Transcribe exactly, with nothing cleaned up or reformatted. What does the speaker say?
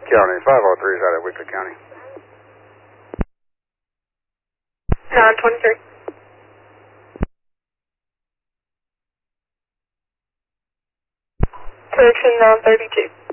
County, five oh three is out of Wicklow County. nine twenty-three. Correction nine thirty-two.